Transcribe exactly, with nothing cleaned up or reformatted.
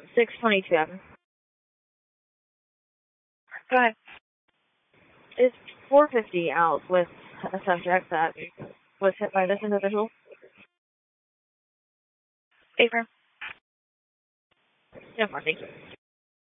six twenty-two. Go ahead. It's four fifty out with a subject that was hit by this individual. Paper. No more, thank you.